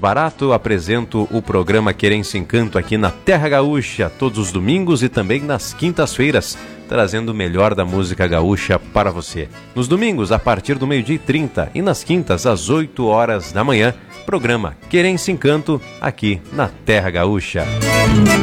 barato, apresento o programa Querência Encanto aqui na Terra Gaúcha, todos os domingos e também nas quintas-feiras, trazendo o melhor da música gaúcha para você. Nos domingos, a partir do 12h30 e nas quintas, às 8 horas da manhã, programa Querência Encanto aqui na Terra Gaúcha.